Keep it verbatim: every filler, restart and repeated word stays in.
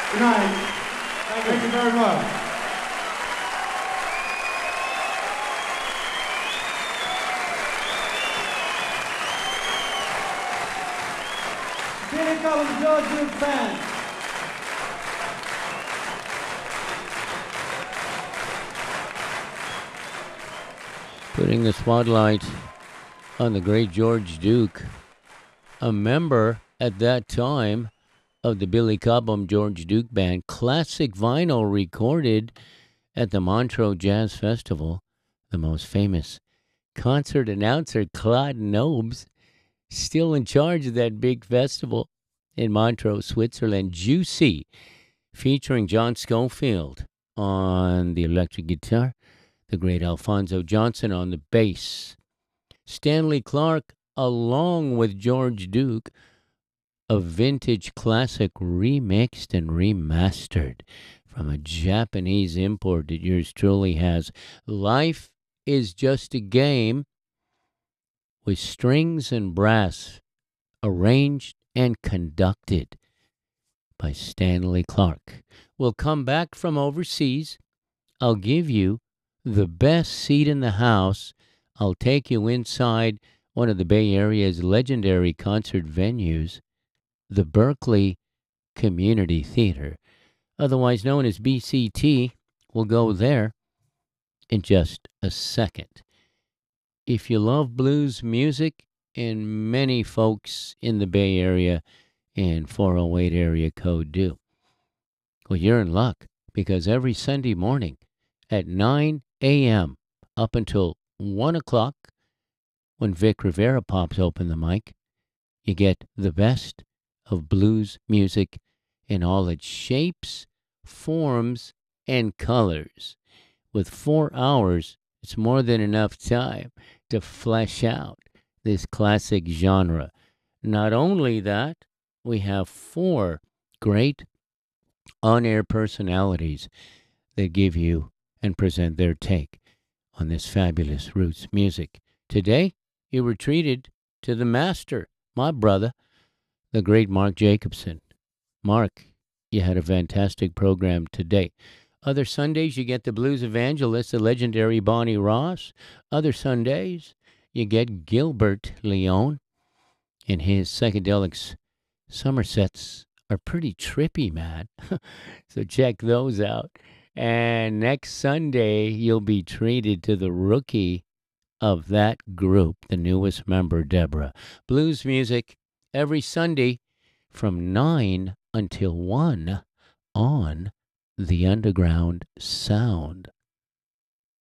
Good night. Thank you very much. Billy Cobham, George Duke Band. Putting the spotlight on the great George Duke, a member at that time of the Billy Cobham George Duke Band, classic vinyl recorded at the Montreux Jazz Festival. The most famous concert announcer, Claude Nobes, still in charge of that big festival in Montreux, Switzerland. Juicy, featuring John Scofield on the electric guitar, the great Alphonso Johnson on the bass, Stanley Clarke along with George Duke, a vintage classic remixed and remastered from a Japanese import that yours truly has. Life is Just a Game, with strings and brass, arranged and conducted by Stanley Clarke. We'll come back from overseas. I'll give you the best seat in the house. I'll take you inside one of the Bay Area's legendary concert venues, the Berkeley Community Theater, otherwise known as B C T. We'll go there in just a second. If you love blues music, and many folks in the Bay Area and four oh eight area code do, well, you're in luck, because every Sunday morning at nine a.m. up until one o'clock, when Vic Rivera pops open the mic, you get the best of blues music in all its shapes, forms, and colors. With four hours, it's more than enough time to flesh out this classic genre. Not only that, we have four great on-air personalities that give you and present their take on this fabulous roots music. Today, you were treated to the master, my brother, the great Mark Jacobson. Mark, you had a fantastic program today. Other Sundays, you get the blues evangelist, the legendary Bonnie Ross. Other Sundays, you get Gilbert Leone, and his psychedelics Somersets are pretty trippy, man. So check those out. And next Sunday, you'll be treated to the rookie of that group, the newest member, Deborah. Blues music every Sunday from nine until one on the Underground Sound.